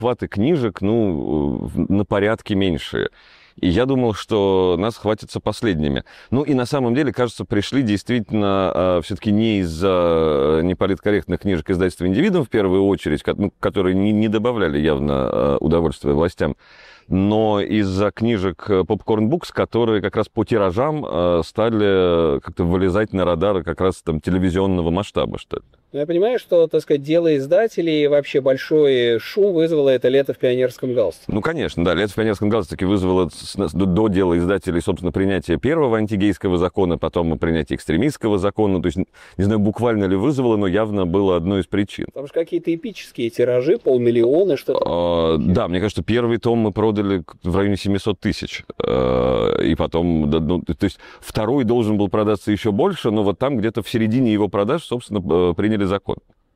охваты книжек, ну, на порядке меньшие. И я думал, что нас хватится последними. Ну и на самом деле, кажется, пришли действительно все-таки не из-за неполиткорректных книжек издательства «Индивидуум» в первую очередь, которые не добавляли явно удовольствия властям, но из-за книжек Popcorn Books, которые как раз по тиражам стали как-то вылезать на радары как раз там телевизионного масштаба, что ли. Я понимаю, что, так сказать, дело издателей, вообще большой шум вызвало это «Лето в пионерском галстуке». Ну, конечно, да. «Лето в пионерском галстуке» вызвало до дела издателей, собственно, принятие первого антигейского закона, потом принятие экстремистского закона. То есть, не знаю, буквально ли вызвало, но явно было одной из причин. Там же какие-то эпические тиражи, 500 000, что-то. Да, мне кажется, первый том мы продали в районе 700 тысяч. И потом, ну, то есть, второй должен был продаться еще больше, но вот там где-то в середине его продаж, собственно, приняли закон.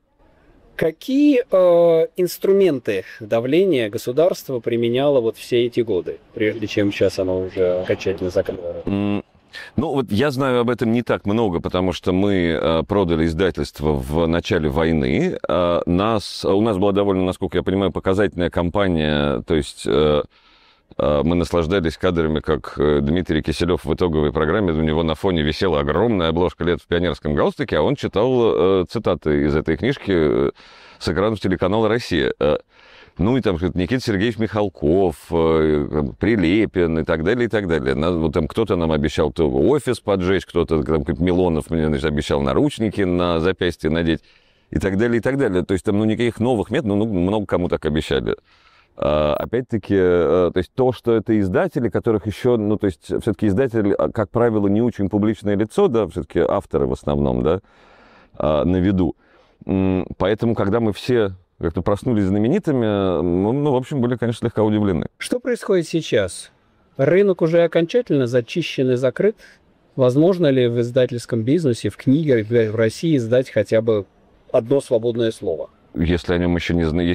Какие инструменты давления государство применяло вот все эти годы, прежде чем сейчас оно уже окончательно закрыло? Ну, вот я знаю об этом не так много, потому что мы продали издательство в начале войны. У нас была довольно, насколько я понимаю, показательная кампания, то есть мы наслаждались кадрами, как Дмитрий Киселев в итоговой программе, у него на фоне висела огромная обложка «Лет в пионерском галстуке», а он читал цитаты из этой книжки с экранов телеканала «Россия». Ну и там Никита Сергеевич Михалков, Прилепин и так далее, и так далее. Вот там кто-то нам обещал офис поджечь, кто-то, там, Милонов мне, значит, обещал наручники на запястье надеть и так далее, и так далее. То есть там, ну, никаких новых методов, ну, много кому так обещали. Опять-таки, то есть то, что это издатели, которых еще, ну, то есть все-таки издатель, как правило, не очень публичное лицо, да, все-таки авторы в основном, да, на виду. Поэтому, когда мы все как-то проснулись знаменитыми, ну, в общем, были, конечно, слегка удивлены. Что происходит сейчас? Рынок уже окончательно зачищен и закрыт? Возможно ли в издательском бизнесе, в книгах в России издать хотя бы одно свободное слово? Если о нем еще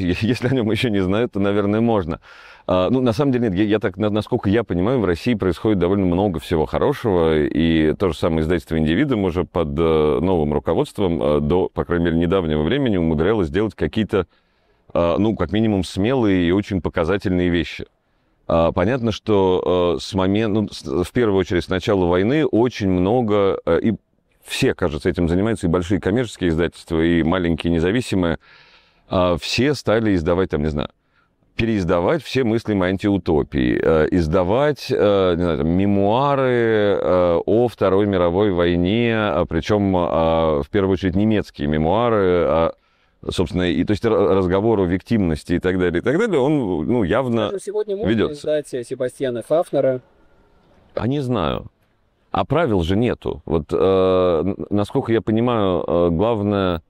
не знают, то, наверное, можно. Ну, на самом деле, нет. Я так, насколько я понимаю, в России происходит довольно много всего хорошего, и то же самое издательство «Индивидуум» уже под новым руководством до, по крайней мере, недавнего времени умудрялось делать какие-то, ну, как минимум, смелые и очень показательные вещи. Понятно, что в первую очередь, с начала войны очень много, и все, кажется, этим занимаются, и большие коммерческие издательства, и маленькие независимые, все стали издавать, там, не знаю, переиздавать все мыслимые антиутопии, издавать, не знаю, там, мемуары о Второй мировой войне, причем в первую очередь немецкие мемуары, собственно, и то есть разговор о виктимности и так далее, он, ну, явно ведется. Сегодня можно издать Себастьяна Хафнера? А не знаю. А правил же нету. Вот, насколько я понимаю, головная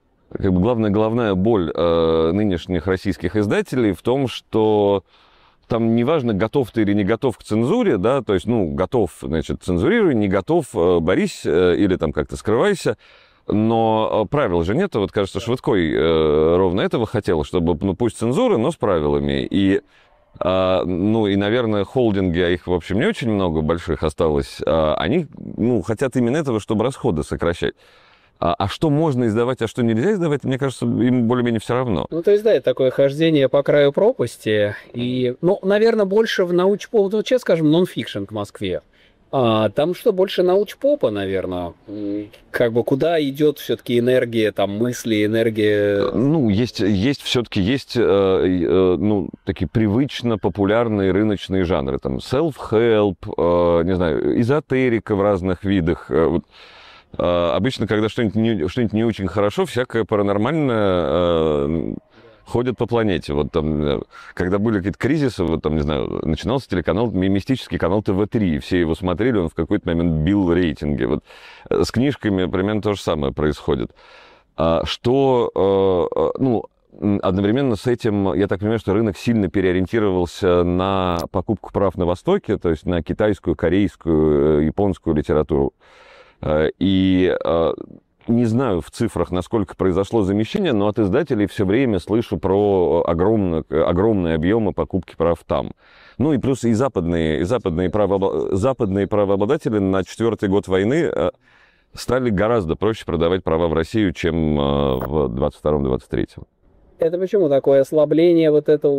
боль нынешних российских издателей в том, что там неважно, готов ты или не готов к цензуре, да, то есть, ну, готов, значит, цензурируй, не готов, борись или там как-то скрывайся, но правил же нету. Вот, кажется, Швыдкой ровно этого хотел, чтобы, ну, пусть цензуры, но с правилами. И ну и, наверное, холдинги, а их, в общем, не очень много больших осталось, они, ну, хотят именно этого, чтобы расходы сокращать. А что можно издавать, а что нельзя издавать, мне кажется, им более-менее все равно. Ну, то есть, да, это такое хождение по краю пропасти. И, ну, наверное, больше в научпоп, ну, честно скажем, нон-фикшн к Москве. Там что, больше научпопа, наверное? Как бы куда идет все-таки энергия, там, мысли, энергия? Ну, все-таки есть, ну, такие привычно популярные рыночные жанры. Там self-help, не знаю, эзотерика в разных видах. Вот, обычно, когда что-нибудь не очень хорошо, всякое паранормальное ходят по планете. Вот там, когда были какие-то кризисы, вот там, не знаю, начинался телеканал, мистический канал ТВ-3, все его смотрели, он в какой-то момент бил рейтинги. Вот с книжками примерно то же самое происходит. Ну, одновременно с этим, я так понимаю, что рынок сильно переориентировался на покупку прав на Востоке, то есть на китайскую, корейскую, японскую литературу. И не знаю в цифрах, насколько произошло замещение, но от издателей все время слышу про огромные объемы покупки прав там. Ну и плюс и западные правообладатели на 4-й год войны стали гораздо проще продавать права в Россию, чем в 22-23. Это почему такое ослабление вот этого